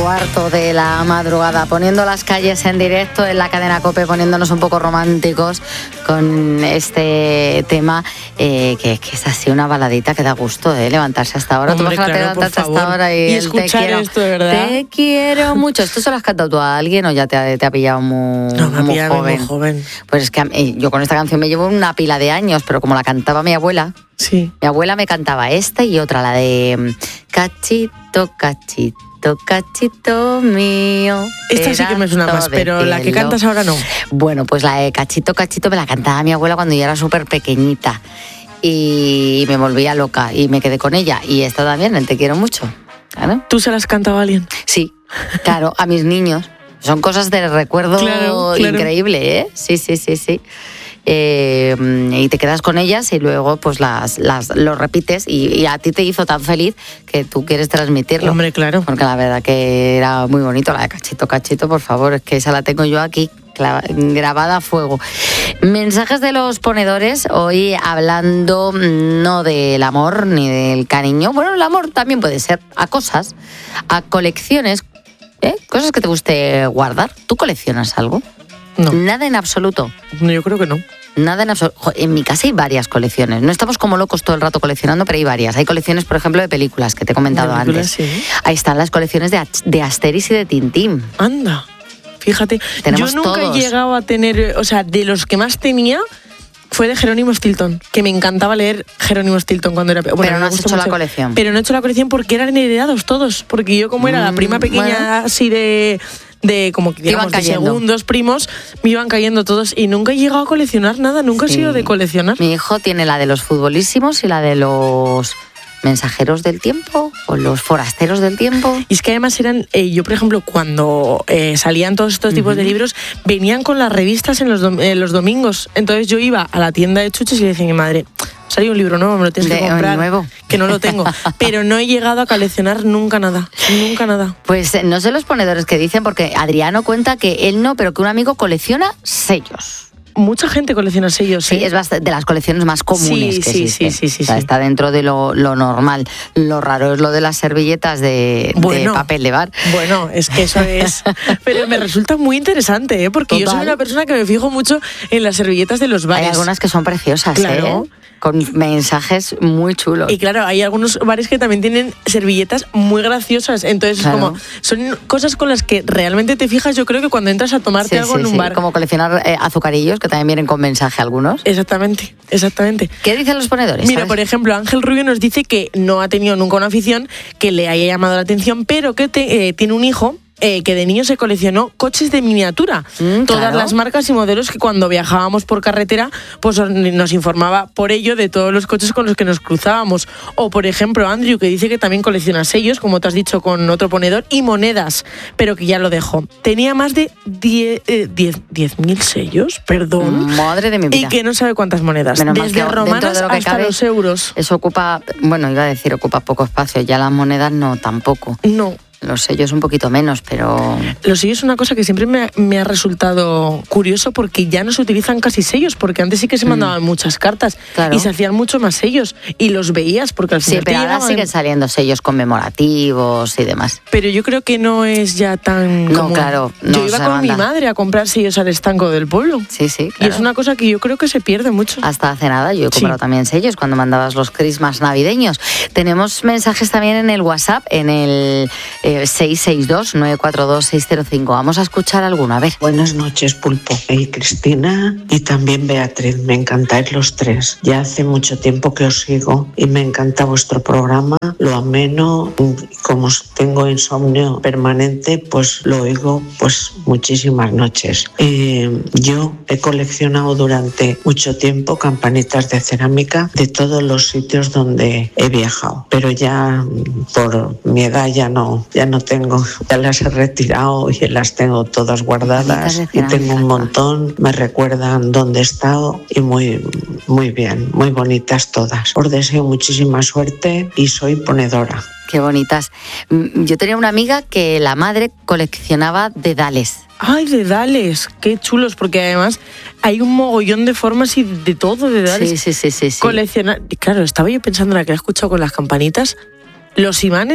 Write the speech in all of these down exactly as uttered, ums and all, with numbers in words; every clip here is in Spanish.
cuarto de la madrugada, poniendo las calles en directo en la cadena COPE, poniéndonos un poco románticos con este tema, eh, que, que es así una baladita que da gusto, ¿eh? Levantarse hasta ahora. Hombre, Tú vas a claro, levantarte por favor. hasta ahora y, Y el escuchar te quiero, esto, de verdad. Te quiero mucho. ¿Esto se lo has cantado tú a alguien o ya te ha, te ha pillado muy, No, me ha muy pillado joven? muy joven. Pues es que eh, yo con esta canción me llevo una pila de años, pero como la cantaba mi abuela, Sí. mi abuela me cantaba esta y otra, la de mm, Cachito, cachito, cachito mío. Esta sí que me suena más, pero la que cantas ahora no. Bueno, pues la de Cachito, cachito me la cantaba mi abuela cuando yo era súper pequeñita y me volvía loca y me quedé con ella. Y esta también, el Te quiero mucho. Claro. ¿Tú se las cantaba a alguien? Sí, claro, a mis niños. Son cosas de recuerdo Claro, claro. increíble, ¿eh? Sí, sí, sí, sí. Eh, y te quedas con ellas y luego pues las, las lo repites y, y a ti te hizo tan feliz que tú quieres transmitirlo. Hombre, claro. Porque la verdad que era muy bonito, la de Cachito, Cachito, por favor, es que esa la tengo yo aquí clava, grabada a fuego. Mensajes de los ponedores, hoy hablando no del amor ni del cariño, bueno, el amor también puede ser a cosas, a colecciones, ¿eh? Cosas que te guste guardar. ¿Tú coleccionas algo? No. Nada en absoluto. No, yo creo que no. Nada en absoluto. En mi casa hay varias colecciones. No estamos como locos todo el rato coleccionando, pero hay varias. Hay colecciones, por ejemplo, de películas que te he comentado De películas, antes. sí. Ahí están las colecciones de, de Asterix y de Tintín. Anda, fíjate. Tenemos yo nunca todos. he llegado a tener, o sea, de los que más tenía fue de Jerónimo Stilton, que me encantaba leer Jerónimo Stilton cuando era bueno, Pero no me has gustó hecho la mucho. colección. Pero no he hecho la colección porque eran heredados todos, porque yo como era la Mm, prima pequeña bueno. así de de como que digamos iban de cayendo. segundos primos, me iban cayendo todos y nunca he llegado a coleccionar nada, nunca he Sí. sido de coleccionar. Mi hijo tiene la de los futbolísimos y la de los mensajeros del tiempo o los forasteros del tiempo. Y es que además eran, eh, yo por ejemplo, cuando eh, salían todos estos tipos de libros, venían con las revistas en los, dom- eh, los domingos. Entonces yo iba a la tienda de chuches y le decía a mi madre, salió un libro nuevo, me lo tienes De- que comprar. nuevo. Que no lo tengo. Pero no he llegado a coleccionar nunca nada. Nunca nada. Pues eh, no sé los ponedores que dicen, porque Adriano cuenta que él no, pero que un amigo colecciona sellos. Mucha gente colecciona sellos. Sí, ¿eh? es bast- de las colecciones más comunes Sí, que sí, existen. sí, sí, sí, O sea, sí. está dentro de lo, lo normal. Lo raro es lo de las servilletas de, Bueno. de papel de bar. Bueno, es que eso es... Pero me resulta muy interesante, ¿eh? Porque yo soy Total. una persona que me fijo mucho en las servilletas de los bares. Hay algunas que son preciosas, Claro. ¿eh? Con mensajes muy chulos. Y claro, hay algunos bares que también tienen servilletas muy graciosas. Entonces, Claro. como son cosas con las que realmente te fijas, yo creo que cuando entras a tomarte Sí, algo sí, en un sí, bar. como coleccionar eh, azucarillos, que también vienen con mensaje algunos. Exactamente, exactamente. ¿Qué dicen los ponedores? Mira, ¿Sabes? por ejemplo, Ángel Rubio nos dice que no ha tenido nunca una afición que le haya llamado la atención, pero que te- eh, tiene un hijo eh, que de niño se coleccionó coches de miniatura. Mm, Todas claro. las marcas y modelos que cuando viajábamos por carretera, pues os- nos informaba por ello de todos los coches con los que nos cruzábamos. O, por ejemplo, Andrew, que dice que también colecciona sellos, como te has dicho con otro ponedor, y monedas, pero que ya lo dejó. Tenía más de diez mil sellos, perdón. Madre de mi vida. Y que no sabe cuántas monedas. Menos mal Desde que dentro romanas de lo que hasta cabe, los euros. Eso ocupa, bueno, iba a decir ocupa poco espacio, ya las monedas no tampoco. No. Los sellos un poquito menos, pero... Los sellos es una cosa que siempre me ha, me ha resultado curioso porque ya no se utilizan casi sellos, porque antes sí que se mandaban muchas cartas Claro. y se hacían mucho más sellos y los veías porque al Sí, final te pero ahora llegaban- siguen saliendo sellos conmemorativos y demás. Pero yo creo que no es ya tan No, común. claro, no yo iba se con mi manda. madre a comprar sellos al estanco del pueblo. Sí, sí, Y claro. es una cosa que yo creo que se pierde mucho. Hasta hace nada yo he comprado Sí. también sellos cuando mandabas los Christmas navideños. Tenemos mensajes también en el WhatsApp, en el eh, seis seis dos, nueve cuatro dos, seis cero cinco. Vamos a escuchar alguno, a ver. Buenas noches, Pulpo y Cristina, y también Beatriz. Me encantáis los tres. Ya hace mucho tiempo que os sigo y me encanta vuestro programa. Lo ameno, como tengo insomnio permanente, pues lo oigo pues muchísimas noches. Eh, yo he coleccionado durante mucho tiempo campanitas de cerámica de todos los sitios donde he viajado, pero ya por mi edad ya no, ya no tengo, ya las he retirado y las tengo todas guardadas Campanitas de y tengo un cerámica. montón, me recuerdan dónde he estado y muy, muy bien, muy bonitas todas. Os deseo muchísima suerte y soy ponedora. Qué bonitas. Mm, Yo tenía una amiga que la madre coleccionaba dedales. Ay, dedales, qué chulos, porque además hay un mogollón de formas y de todo, dedales. Sí, sí, sí, sí, sí. Coleccionar. Y claro, estaba yo pensando en la que he escuchado con las campanitas, los imanes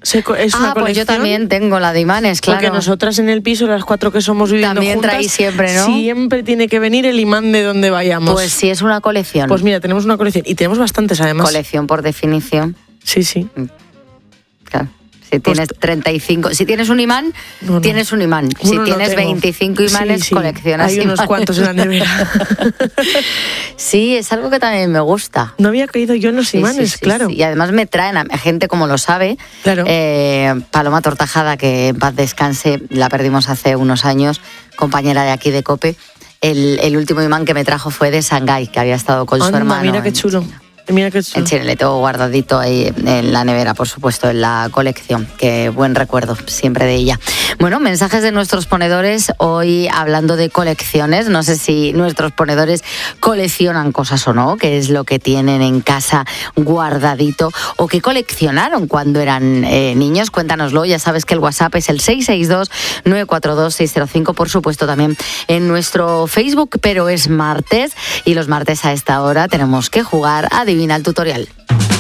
Se co- es una Ah, pues yo colección. también tengo la de imanes, claro. Porque nosotras en el piso, las cuatro que somos viviendo También juntas, traéis siempre, ¿no? siempre tiene que venir el imán de donde vayamos. Pues sí, es una colección. Pues mira, tenemos una colección y tenemos bastantes además. Colección por definición. Sí, sí. Claro. Si tienes treinta y cinco, si tienes un imán, No, no. tienes un imán. Si Uno no tienes tengo. veinticinco imanes, Sí, sí. coleccionas Hay unos imanes. cuantos en la nevera. Sí, es algo que también me gusta. No había caído yo en los Sí, imanes, sí, sí, claro. sí. Y además me traen a gente como lo sabe. Claro. Eh, Paloma Tortajada, que en paz descanse, la perdimos hace unos años, compañera de aquí de COPE. El, el último imán que me trajo fue de Shanghái, que había estado con su Anda, hermano. mira qué en chulo. China. Mira qué chulo. En Chile le tengo guardadito ahí en la nevera, por supuesto, en la colección. Qué buen recuerdo siempre de ella. Bueno, mensajes de nuestros ponedores hoy hablando de colecciones. No sé si nuestros ponedores coleccionan cosas o no, qué es lo que tienen en casa guardadito o qué coleccionaron cuando eran eh, niños. Cuéntanoslo. Ya sabes que el WhatsApp es el seis seis dos, nueve cuatro dos, seis cero cinco. Por supuesto, también en nuestro Facebook, pero es martes y los martes a esta hora tenemos que jugar a Adivina el tutorial.